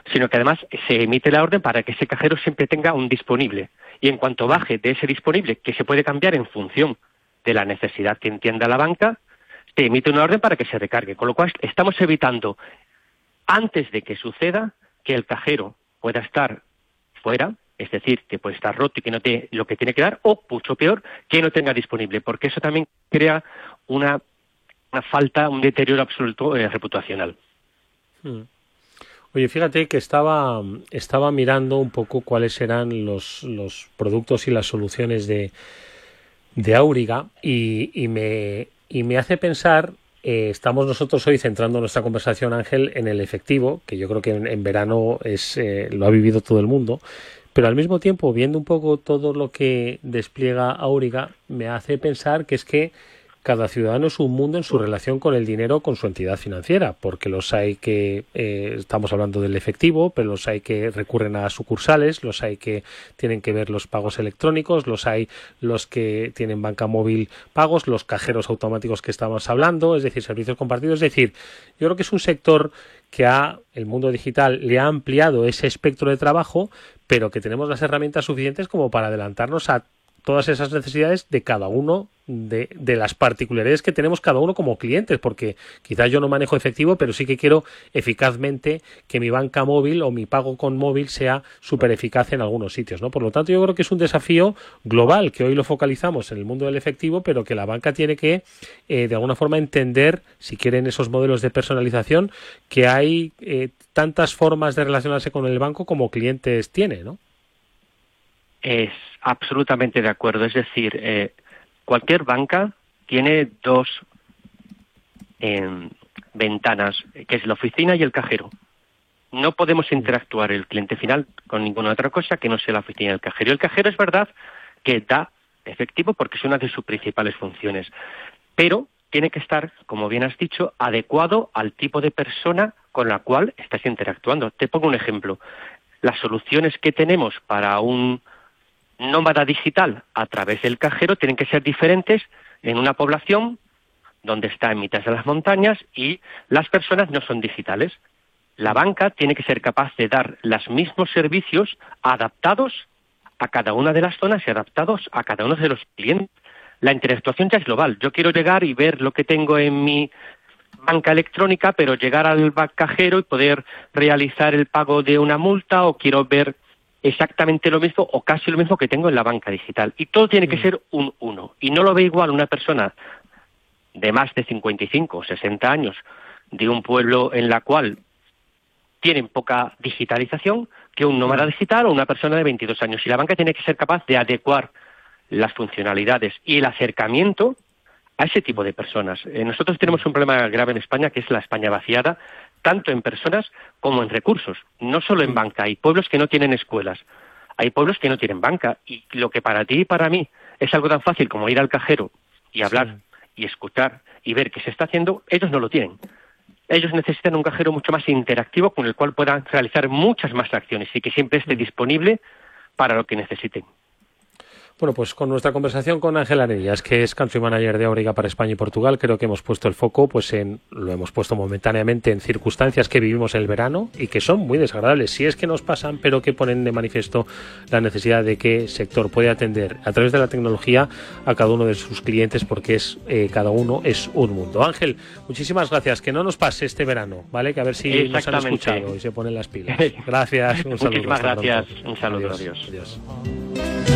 sino que además se emite la orden para que ese cajero siempre tenga un disponible. Y en cuanto baje de ese disponible, que se puede cambiar en función de la necesidad que entienda la banca, se emite una orden para que se recargue. Con lo cual estamos evitando, antes de que suceda, que el cajero pueda estar fuera, es decir, que puede estar roto y que no tiene lo que tiene que dar, o, mucho peor, que no tenga disponible, porque eso también crea una falta, un deterioro absoluto reputacional. Oye, fíjate que estaba mirando un poco cuáles eran los productos y las soluciones de Auriga y me hace pensar, estamos nosotros hoy centrando nuestra conversación, Ángel, en el efectivo, que yo creo que en verano lo ha vivido todo el mundo, pero al mismo tiempo, viendo un poco todo lo que despliega Auriga, me hace pensar que es que cada ciudadano es un mundo en su relación con el dinero, con su entidad financiera, porque los hay que, estamos hablando del efectivo, pero los hay que recurren a sucursales, los hay que tienen que ver los pagos electrónicos, los hay los que tienen banca móvil pagos, los cajeros automáticos que estábamos hablando, es decir, servicios compartidos. Es decir, yo creo que es un sector que el mundo digital le ha ampliado ese espectro de trabajo, pero que tenemos las herramientas suficientes como para adelantarnos a todas esas necesidades de cada uno, de las particularidades que tenemos cada uno como clientes, porque quizás yo no manejo efectivo, pero sí que quiero eficazmente que mi banca móvil o mi pago con móvil sea súper eficaz en algunos sitios, ¿no? Por lo tanto, yo creo que es un desafío global, que hoy lo focalizamos en el mundo del efectivo, pero que la banca tiene que, de alguna forma, entender, si quieren esos modelos de personalización, que hay tantas formas de relacionarse con el banco como clientes tiene, ¿no? Es absolutamente de acuerdo. Es decir, cualquier banca tiene dos ventanas, que es la oficina y el cajero. No podemos interactuar el cliente final con ninguna otra cosa que no sea la oficina y el cajero. Y el cajero es verdad que da efectivo porque es una de sus principales funciones, pero tiene que estar, como bien has dicho, adecuado al tipo de persona con la cual estás interactuando. Te pongo un ejemplo. Las soluciones que tenemos para un nómada digital a través del cajero tienen que ser diferentes en una población donde está en mitad de las montañas y las personas no son digitales. La banca tiene que ser capaz de dar los mismos servicios adaptados a cada una de las zonas y adaptados a cada uno de los clientes. La interactuación ya es global. Yo quiero llegar y ver lo que tengo en mi banca electrónica, pero llegar al cajero y poder realizar el pago de una multa, o quiero ver exactamente lo mismo o casi lo mismo que tengo en la banca digital. Y todo tiene que ser un uno. Y no lo ve igual una persona de más de 55 o 60 años de un pueblo en la cual tienen poca digitalización que un nómada digital o una persona de 22 años. Y la banca tiene que ser capaz de adecuar las funcionalidades y el acercamiento a ese tipo de personas. Nosotros tenemos un problema grave en España, que es la España vaciada, tanto en personas como en recursos, no solo en banca. Hay pueblos que no tienen escuelas, hay pueblos que no tienen banca, y lo que para ti y para mí es algo tan fácil como ir al cajero y hablar y escuchar y ver qué se está haciendo, ellos no lo tienen. Ellos necesitan un cajero mucho más interactivo con el cual puedan realizar muchas más acciones y que siempre esté disponible para lo que necesiten. Bueno, pues con nuestra conversación con Ángel Arenillas, que es Country Manager de Auriga para España y Portugal, creo que hemos puesto el foco, lo hemos puesto momentáneamente en circunstancias que vivimos en el verano y que son muy desagradables, si es que nos pasan, pero que ponen de manifiesto la necesidad de que el sector puede atender a través de la tecnología a cada uno de sus clientes, porque cada uno es un mundo. Ángel, muchísimas gracias, que no nos pase este verano, ¿vale? Que a ver si nos han escuchado y se ponen las pilas. Gracias, un saludo. Muchísimas gracias, un saludo, adiós. Adiós.